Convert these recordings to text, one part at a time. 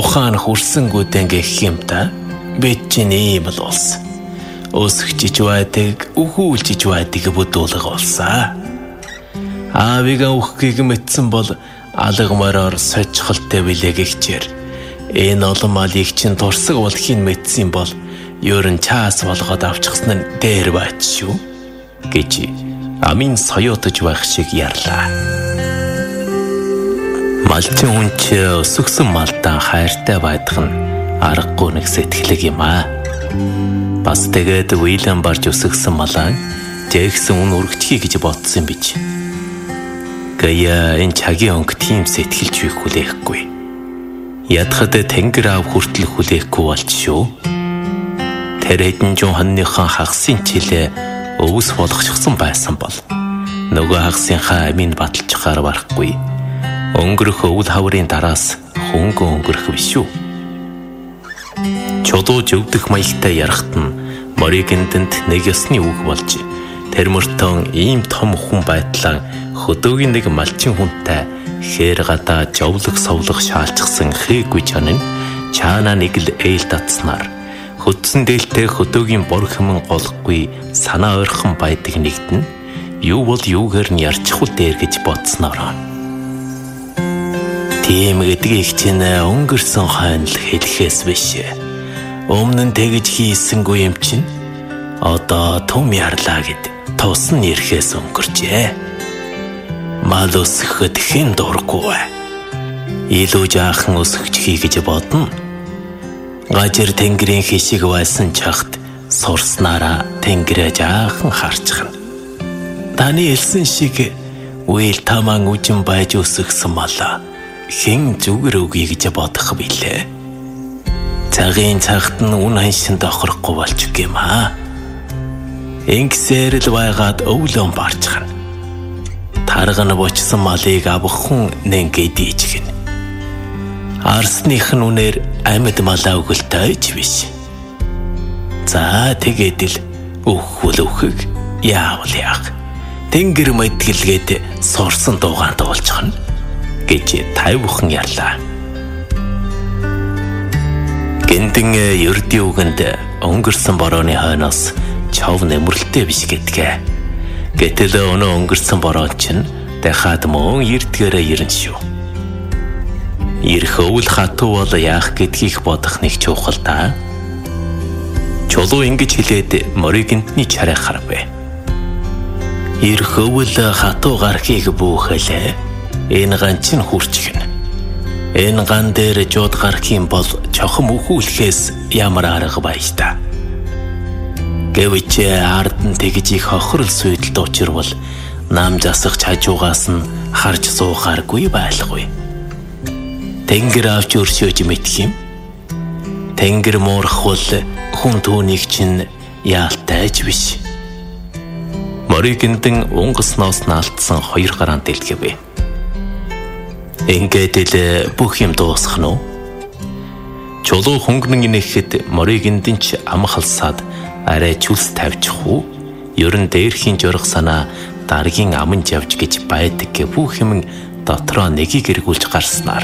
ухаан хүрсэнгүүдэн гэх юм та. Бид чинь ийм л улс. Өсгчиж байдаг, үхүүлжиж байдаг бүдүүлэг улсаа. Аавыгаа үхгийг мэдсэн бол алга мороор сочхолтой билээ гихчээр. Энэ олон малыг чинь турсаг болохыг мэдсэн бол ер нь чаас болгоод авчихсан нь дээр бач шүү гэж амин соёотож байх шиг ярлаа. Малчин хүн ч өсгсөн малдаа хайртай байдаг нь аргагүй нэг сэтгэлэг юм аа. Бас тэгээд Уильям барж өсгсөн малаа Жэксэн үн өргөчхий гэж бодсон бич. Гая энэ цагийн өнгө тийм сэтгэлж үйх хүлээхгүй. Ядхад тэнгэр аав хүртэл хүлээхгүй болч шүү. Тэр хэдэн жун хонныхон хагасын чилээ өвс болгочихсон байсан бол нөгөө хагасынхаа амийн баталчихаар барахгүй. Өнгөрөх өвөл хаврын дараас хөнгө өнгөрөх биш шүү. Чулуу зөвдөх маягтай ярахт нь Моригэндэнт нэг ёсны үг болж тэр мөртөө ийм том хүн байдлаа хөдөөгийн нэг малчин хүнтэй хээр гадаа жовлог совлог шаалчсан хээгүй чанан чаана нэг л ээл татснаар хөдсөн дээлтэй хөдөөгийн бор хэмэн голхгүй санаа ойрхон байдаг нэгт нь юу бол юугаар нь ярьчих үл дээр гэж бодсноор. Тийм гэдгийг чинь өнгөрсөн хойно л хэлэхээс биш. Өмнө нь тэгж хийсэнгүй юм чинь одоо том ярлаа гэд тусн ирэхээс өнгөрчээ. Мал өсгөхөд хэн дурггүй. Илүү жаахан өсгөж гэж бодно. Гажир тэнгэрийн хишиг байсан чахт сурснараа тэнгэрээ жаахан харчихна. Таны хэлсэн шиг үйл тамаан үжин байж өсгсөн мала хэн зүгээр үгүй гэж бодох билээ. Цагийн цагт нь үн ханшин тохирохгүй болчих юм аа. Ингэсээр л байгаад өвлөн барчихна. Тарган бочсон малыг авахын нэнгээ дийжгэн. Арсных нь үнээр амьд малаа өгөлтөйч биш. За тэгээд л өхвөл өхөг яавал яах. Тэнгэр мэдгэлгээд сурсан дуугаанд болчихно гэж тайвхан ярлаа. Гэнтэн ердийн үгэнд өнгөрсөн борооны хойноос чав нэмрэлтэй биш гэдгээ. Гэтэл өнөө өнгөрсөн бороо чинь дахиад мөн эрдгээрээ ирнэ шүү. Ирэх өвөл хатуу бол яах гэдгийг бодох нэг чухал та. Чулуу ингэж хэлээд Моригэнтний чарай харвэ. Ирэх өвөл хатуу гарахыг бүхэлээ. Энэ ган чинь хүрчихнэ. Энэ ган дээр жууд гарах юм бол чохом өхүүлэхээс ямар арга байж та. Гэвч ард нь тэгж их хохирол сүйдэлд учирвал нам засах хажуугаас нь харж суухааргүй байлгүй. Тэнгэр авч өршөөж мэдх юм. Тэнгэр муурхвал хүн түүнийг чинь яалтайж биш. Моригэндэн унгасноос наалтсан 2 гараан дэлгэв. Ингээд л бүх юм дуусах нь. Чулуу хөнгөн инэхэд Моригэндэн ч амхалсаад арай чүлс тавьчих уу? Ер нь дээрхийн жорох санаа даргийн аман жавж гэж байдаг бүх юм дотроо нэгийг эргүүлж гарснаар.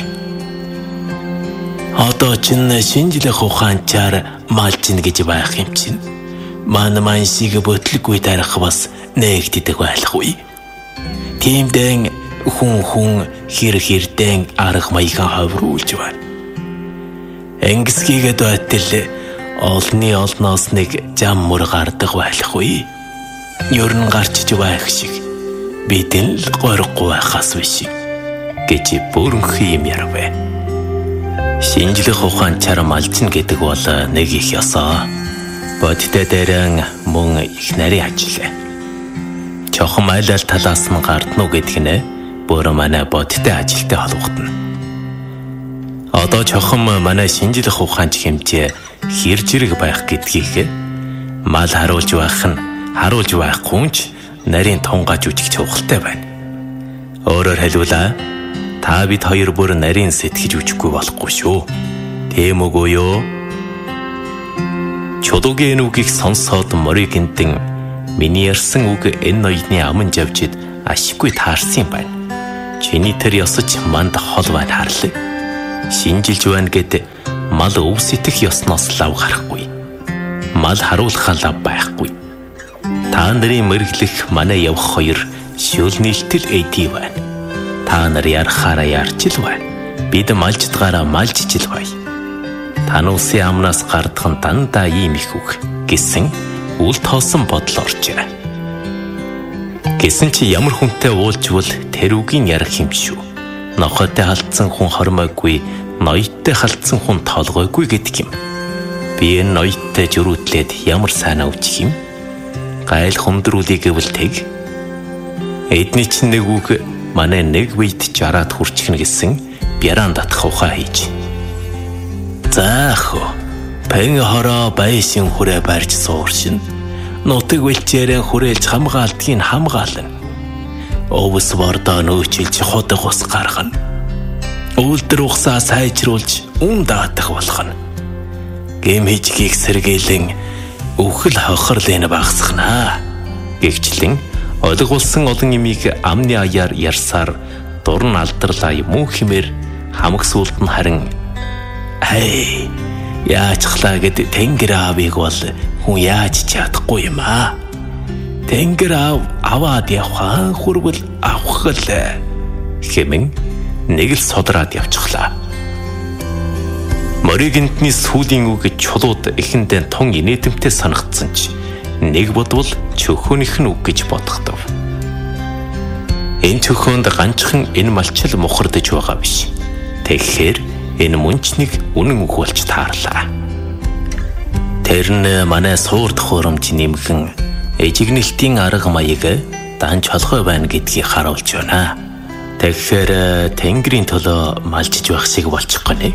Одоо чинь шинжлэх ухаанчаар малчин гэж байх юм чинь. Маань шиг ботлоггүй дарах бас нээгддэг байхгүй. Тиймдэн хүн хэр-хэрдэн арга маяхан хавруулж байна. Ангисгийгээд байтал олны олноос нэг зам мөр гардаг байхгүй. Ер нь гарчиж байх шиг бидэн л горихгүй байхаас биш гэж бүрэнхий юм ярвэ. Шинжлэх ухаанчаар малчин гэдэг бол нэг их ёсоо. Бодтой дээрэн мөн их нарийн ажил. Чохом аль талаас нь гардна уу гэдэг нь бүр манай бодтой ажилтай холбогдно. Одоо чохом манай шинжлэх ухаанч хэмжээ хэр зэрэг байх гэдгийг мал харуулж байх нь харуулж байхгүй ч нарийн тунгаж үжих чухалтай байна. Өөрөөр хэлбэл та бид хоёр бүр нарийн сэтгэж үжихгүй болохгүй шүү. Тийм үгүй юу? Чулуугийн үгийг сонсоод Моригэндэн миний ярьсан үг энэ ноёны аман жавжид ашиггүй таарсан юм байна. Чиний тэр ёсож манд хол байна харлаа. Шинжилж байна гэд мал өв сэтэх ёсноос лав гарахгүй. Мал харуулхаа лав байхгүй. Та нарын мэргэлэх манай явах хоёр шүл нийлтэл эдий байна. Та нар ярахаараа ярч л байна. Бид малждгаараа малжж л бай. Тануусын амнаас гардах нь дандаа ийм их үг гэсэн үл тоосон бодол оржээ. Гэсэн чи ямар хүнтэй уулжвал тэр үгийн ярих юм шүү. Нохойтой халдсан хүн хормойгүй, ноёдтой халдсан хүн толгойгүй гэдэг юм. Би энэ ноёдтой жирүүтлээд ямар сайнаа үчих юм? Гайл хүндрүүлээ гэвэл тэг. Эдний чинь нэг үг манай нэг үед 60-аад хүрчихнэ гэсэн бяран татах ухаа хийж. Заах уу. Пэн хороо байшин хүрээ барьж сууршин. Нутаг бэлчээрэн хүрээлж хамгаалтгийг хамгаална. Овс бордоо нөөчилж ходог ус гаргана. Үлдэр ухсаа сайжруулж үн даатах болгоно. Гэм хижгийг сэргийлэн өвхөл хохирлын багсгана. Гэвчлэн ойлгуулсан олон юмыг амны аяар ярсаар дурн алдарлаа юм уу хэмээр хамгсуулт нь харин хей яачглаа гэд тэнгэр аавыг бол хүн яаж чадахгүй юм аа. Тэнгэр аав аваад явхаа хүрвэл авах л хэмээн нэг л содраад явчихлаа. Моригэнтний сүүлийн үг чулууд эхэндээ тун инээдэмтэй санагдсан ч нэг бодвол чөхөөнийх нь үг гэж бодогдов. Энэ чөхөөнд ганцхан энэ малчил мухардж байгаа биш. Тэгэхээр энэ мөнч нэг үнэн үг болж таарлаа. Тэр нь манай суурд хурамж нэмгэн эжигнэлтийн арга маяг данж холгой байна гэдгийг харуулж байна. Тэгэхээр тэнгэрийн төлөө малжиж байх шиг болчих гэнэ.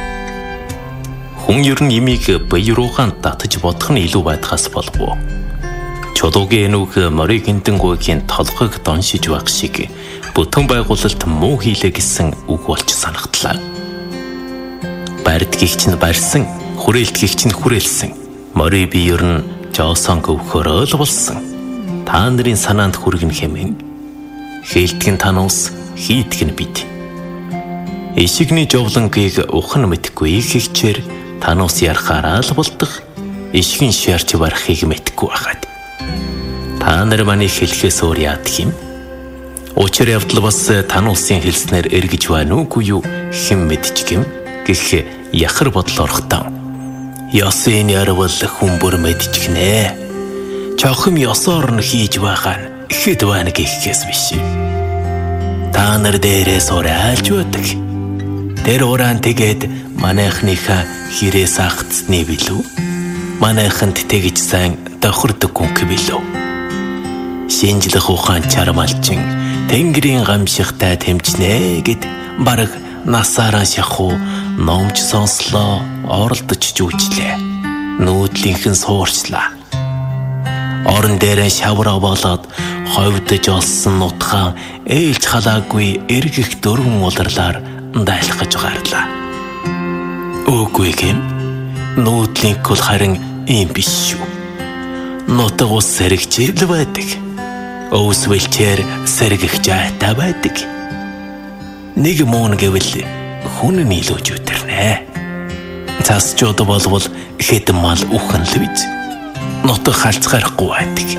Хүн ер нь имийг бие руугаан татаж бодох нь илүү байдгаас болов. Чулуугийн үг морийг хинтэнгүйгийн толгойг доншиж байх шиг бүтэн байгуулалт муу хийлээ гэсэн үг болж санагдлаа. Барьдгийгч нь барьсан, хүрээлтгийгч нь хүрээлсэн. Мори би ер нь жоосон гөвхөрөө л болсон. Та нарын санаанд хүргэн хэмээн. Хэлтгэн тануус, хийтгэн бид. Ишигний жовлонгийг ухна мэдгүй хэгчээр тануус ярахаараа л болдох. Ишгийн шаарч барахыг мэдгүй байхад. Та нар маний хэлхээс өөр яадаг юм? Учир явдал бас тануусын хэлснээр эргэж байна уугүй юу хэм мэдчихэм гэх яхар бодол орохтаа. Ёсын ярвал хүмбэр мэдчихнэ. Чохим ёсоор нь хийж байгаа нь ихэд байна гэхээс биш. Та нар дээрээс ураалж байдаг. Тэр ураан тэгээд манайхныхаа хэрээс агцны билүү? Манайханд тэгж сайн тохирдог хүн билүү? Шинжлэх ухаан чармалчин тэнгэрийн гамшигтай тэмчнэ гэд бараг насаараа шахуу номж сонслоо оролдож жүүжлээ. Нүүдлийнхэн суурчлаа. Орон дээрээ шавраа болоод ховдож олсон нутгаа ээлж халаагүй эргэх дөрвөн улирлаар дайлахж гарлаа. Үгүй гэм нүүдлийнх бол харин ийм биш шүү. Нутаг ус сэрэгчл байдаг. Өвс бэлчээр сэргэх жаатай байдаг. Нэг муун гэвэл хүн нь илүүж үтэрнэ. Цасчууд болвол хэдэн мал үхэн л биз. Нутаг халцгаарахгүй байдаг.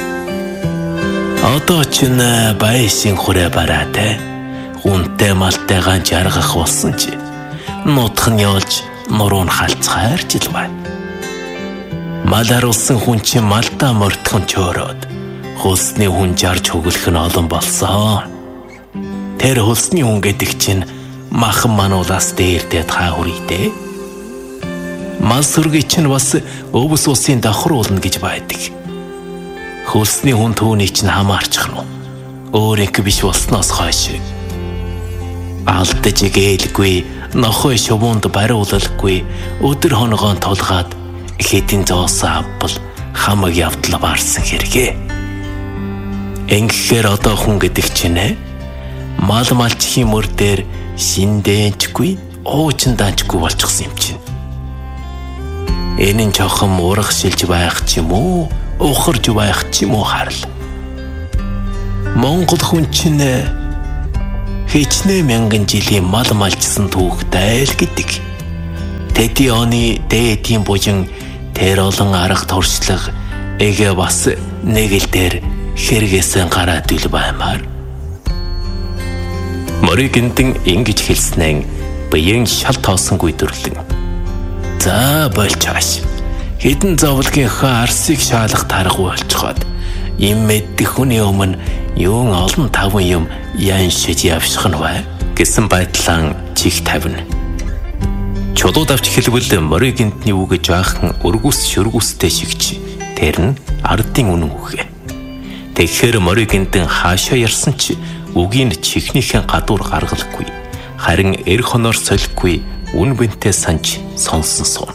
Одоо ч нэ байшин хүрээ бараатай. Хүнтэй малтайгаа жаргах болсон чи нутх нь явж нуруу нь халцгаарч л байна. Мал харуулсан хүн чи малтаа мортхон чөөрөөд хулсны хүн жарж хөглөх нь олон болсон. Тэр хулсны хүн гэдэг чинь махан мануулаас дээрдээ та хүрийдээ. Мал сүргий чинь бас өвс усын давхруулна гэж байдаг. Хулсны хүн түүний чинь хамаарчих нь өөрийнх биш болсноос хойш. Алдаж гэлгүй, нохой шувуунд бариулалгүй, өдөр хоногоон тулгаад хэдин зоосоо авбал хамаг явдал баарсан хэрэгээ. Ингэхээр одоо хүн гэдэг чинь мал малчхийн мөр дээр шиндээнчгүй, уучин даанчгүй болчихсон юм чинь. Энэ нь чохом урагшилж байх ч юм уу, ухарж байх ч юм уу харал. Монгол хүн чинь хичнээн мянган жилийн мал малжсан түүхтэй л гэдэг. Тэди оны дээдийн бужин тэр олон арга туршлага эгэ бас нэг л дээр хэрэгээсэн гараад ил баймаар. Моригэнтэн ингэж хэлснээр биеийн шал тоосонгүй дүрлэн. За болж ааш. Хэдэн зовлогынхаа арсыг шаалах таргагүй болчиход им мэддэх хүний өмнө юун олон таван юм яншиж явших нь бай гэсэн байдлаар чих тавина. Чулууд авч хэлбэл моригэнтний үгэж жаахан өргөс шөргөстэй шигч тэр нь ардын үнэн үгэ. Тэгэхээр моригэнтэн хаашаа ярьсан ч үгийн чихнийхэн гадуур гаргалгүй. Харин эр хоноор солихгүй үн бэнтээ санч сонсон сум.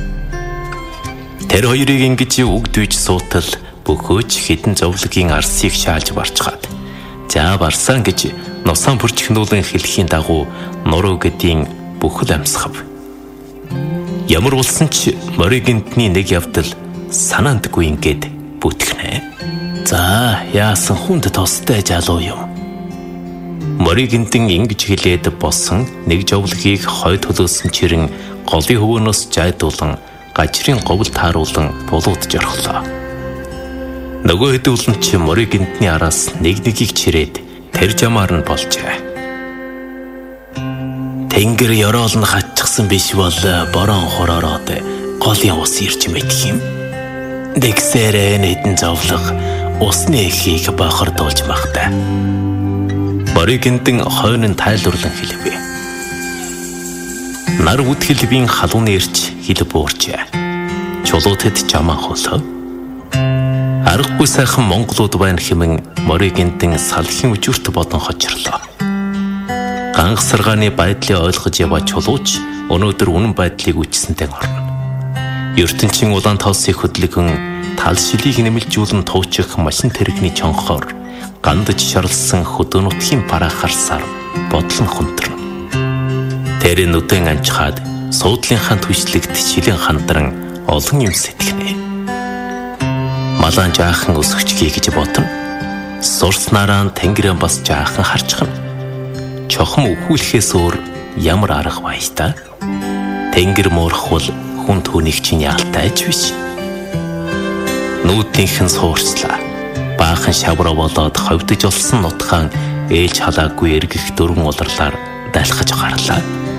Тэр хоёрыг ингэж үгдвэж суутал бөхөөж хідэн зовлогийн арсыг шаалж барчгаад за барсан гэж нусаан бүрчгнүүлэн хэлхийн дагуу нуруу гэдгийн бүхэл амьсгав. Ямар болсон ч моригэнтний нэг явдал санаандгүй ингээд бүтгэнэ. За яасан хүнд тостой жалуу юм. Моригэнтэн ингэж хэлээд болсон нэг жовлогийг хой төлөөсөн чирэн голын хөвөнөөс жайдуулан гажрын говьд тааруулан булууд жорхлоо. Нөгөө хэдүүлэн ч моригэнтний араас нэгийг чирээд тэр жамаар нь болжээ. Тэнгэр ёроол нь хатчихсан биш бол борон хоророод голын ус ирж мэдх юм. Дэгсэрэ нэдэн зовлог усны эхийг бохордуулж махтай. Моригэнтэн хойно тайлбарлан хэлвэ. Нар үтгэлбийн халууны ирч хил буурчээ. Чулуутэд жамаа холоо. Аргагүй сайхан монголууд байна хэмээн моригэнтэн салхин үжүрт бодон хожирлоо. Гангасаргааны байдлыг ойлгож яваа чулууч өнөөдөр үнэн байдлыг үчсэнтэй орно. ертөнцийн улаан тоосыг хөдлөгөн тал шилийг нэмэлжүүлэн туучих машин тэрэгний чонхоор гандаж шарлсан хөдөөнутгийн бараахарсаар бодлон хүндрэн. Тэрэн нүдэн анчхаад суудлынхаа түшлэгт шилэн хандран олон юм сэтгэнэ. Малан жаахан өсгчгий гэж бодно. Сурснараа тэнгэрэн бас жаахан харчихна. Чохом өхүүлэхээс өөр ямар арга байж та? Тэнгэр муурхвал хүн түүнийг чинь яалтайж биш. Нүүднийхэн суурслаа. Баахан шавра болоод ховдож олсон нутгаан ээлж халаагүй эргэх дөрвөн уларлаар дайлхаж гарлаа.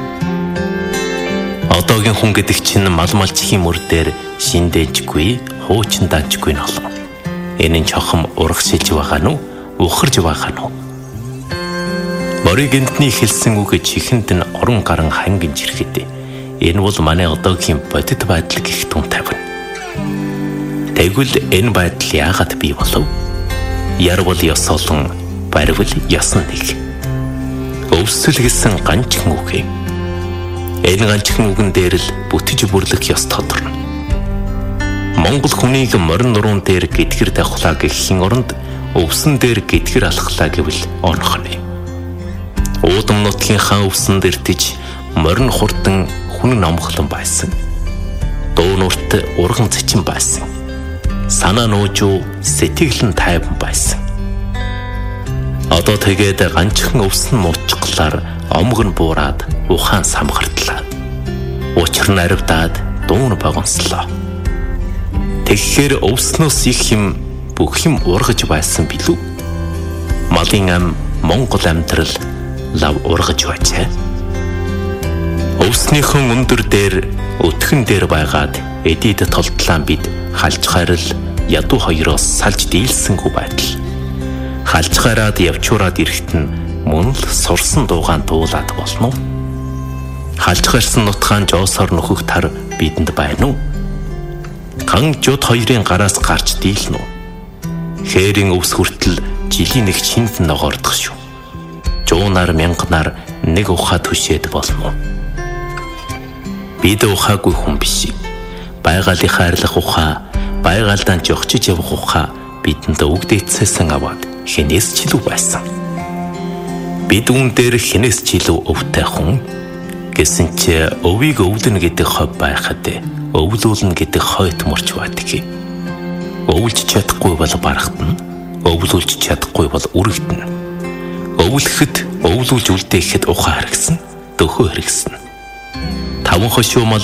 Одоогийн хүн гэдэг чинь мал малчхийн мөр дээр шиндээжгүй, хуучин данчгүй нолоо. Энэ нь чохом урагшилж байгаа нь ухарж байгаа нь. Моригэнтний хэлсэн үг чихэнд нь орон гарan хангин жирэхэд энэ бол манай одоогийн бодит байдал гэх тун тавина. Тэгвэл энэ байдал яагаад бий болов? Ярвал ёс олон, барвал ёс нэг. Өвсөл гэсэн ганчхан үг юм. Энэ ганчхан үгэн дээр л бүтэж бүрлэх ёс тодорно. Монгол хүнийг морин нуруунд дээр гидгэр давхлаа гэхийн оронд өвсөн дээр гидгэр алхлаа гэвэл онохно. Уудам нутгийнхаа өвсөн дээр тиж морин хурдан хүн номхлон байсан. Дуу нурт урган цэчин байсан. Санаа нуужуу сэтгэл нь тайван байсан. Одоо тэгээд ганчхан өвсөн муучглаар омг нь буураад ухаан самгартлаа. Учир нь аривдаад дуун богонслоо. Тэгэхээр өвснөөс их юм бүх юм ургаж байсан билүү? Малын ам Монгол амьдрал лав ургаж байжээ. Өвснийхэн өндөр дээр өтгөн дээр байгаад эдийд толтлаан бид халж гарал ядуу хоёроос салж дийлсэнгүй байдал. Халж гараад явчураад ирэхэд нь мөн л сурсан дуугаан дуулаад болно. Халж гарсан нутгаан жоосоор нөхөх тар бидэнд байна уу? Ган жууд хоёрын гараас гарч дийлнэ үү? Хээрийн өвс хүртэл жилийн нэг чинд ногоордох шүү. Жуунаар мянганаар нэг ухаа түшээд болно. Бид ухаагүй хүн биш. Байгаалынхаа арилах ухаа, байгаалдаа жогчиж явах ухаа бидэнд өгдөөцсөн аваад хинээс ч илүү байсан. Бид үүн дээр хинээс ч илүү өвтэй хүн гэсэн чи өвийг өвдөн гэдэг хов байхад өвлүүлнэ гэдэг хойт мөрч байдаг. Өвлж чадахгүй бол барахтана, өвлүүлж чадахгүй бол үрэгдэнэ. Өвлөхөд өвлүүлж үлдээхэд ухаан хэрэгсэн, дөхөө хэрэгсэн. Таван хошуу мал